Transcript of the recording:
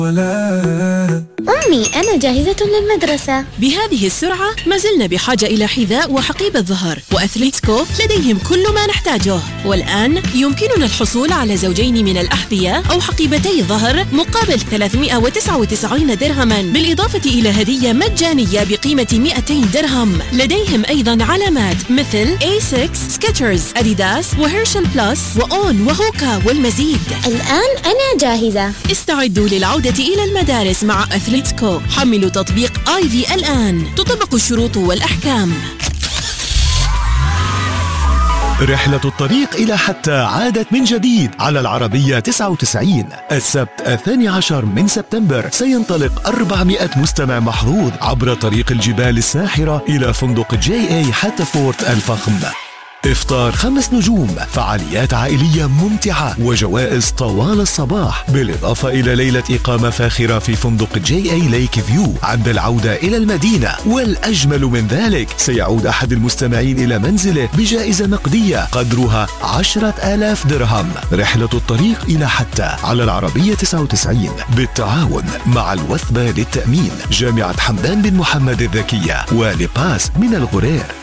أمي أنا جاهزة للمدرسة. بهذه السرعة ما زلنا بحاجة إلى حذاء وحقيبة ظهر، وأثليتيكو لديهم كل ما نحتاجه. والآن يمكننا الحصول على زوجين من الأحذية أو حقيبتي ظهر مقابل 399 درهما، بالإضافة إلى هدية مجانية بقيمة 200 درهم. لديهم أيضا علامات مثل A6، سكيتشرز، أديداس، وهيرشل بلس، وأون، وهوكا، والمزيد. الآن أنا جاهزة. استعدوا للعودة إلى المدارس مع أثليتيكو. حملوا تطبيق آيفي الآن، تطبق الشروط والأحكام. رحلة الطريق إلى حتى عادت من جديد على العربية 99. السبت 12 من سبتمبر سينطلق 400 مستمع محظوظ عبر طريق الجبال الساحرة إلى فندق JA حتى فورت الفخم. إفطار 5 نجوم، فعاليات عائلية ممتعة، وجوائز طوال الصباح، بالإضافة إلى ليلة إقامة فاخرة في فندق JA ليك فيو عند العودة إلى المدينة. والأجمل من ذلك، سيعود أحد المستمعين إلى منزله بجائزة نقدية قدرها 10,000 درهم. رحلة الطريق إلى حتى على العربية 99 بالتعاون مع الوثبة للتأمين، جامعة حمدان بن محمد الذكية، ولباس من الغرير.